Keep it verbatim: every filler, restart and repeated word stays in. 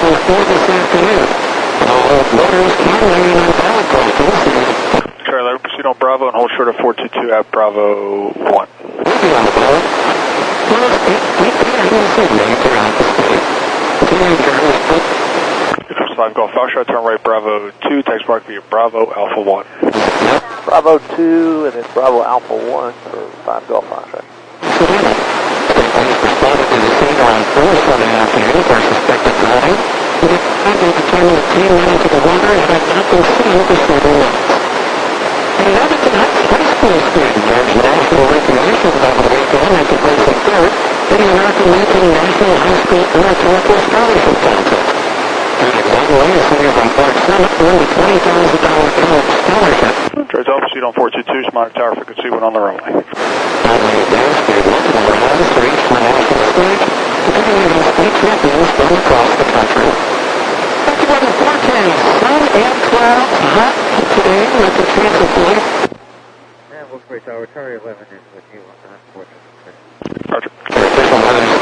Bravo four this afternoon. All motors can remain on power call. Charlie, proceed on Bravo and hold short of four two two at Bravo one. We'll be on the board. Well, it, it, it, it is a major opposite. five Golf Foxtrot, turn right Bravo two, text mark via Bravo Alpha one. Bravo two and then Bravo Alpha one for five Golf Foxtrot. Police responded to the scene around four Sunday afternoon for suspected driving. It is currently determined that ten men into the water had not been seen for several months. A Leviton High School student earned national recognition about the weekend after placing third in the American Legion National High School Oratorical Scholarship Contest. Magnolia Center from Park Summit earned a twenty thousand dollars college scholarship. George Alpha, proceed on four two two, Monitor Tower, frequency one on the runway. Runway downstairs, multiple rounds to reach the national stage, continuing his state champions from across the country. Second weather forecast, sun and clouds, hot today with the chance of light. Yeah, Wilkes-Barre Tower, Tower eleven is with you on that portion. Roger. Official weather